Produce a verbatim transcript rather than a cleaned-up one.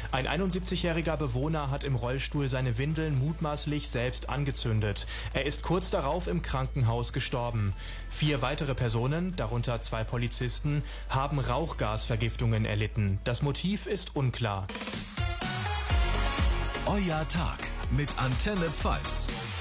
Ein einundsiebzigjähriger Bewohner hat im Rollstuhl seine Windeln mutmaßlich selbst angezündet. Er ist kurz darauf im Krankenhaus gestorben. Vier weitere Personen, darunter zwei Polizisten, haben Rauchgasvergiftungen erlitten. Das Motiv ist unklar. Euer Tag mit Antenne Pfalz.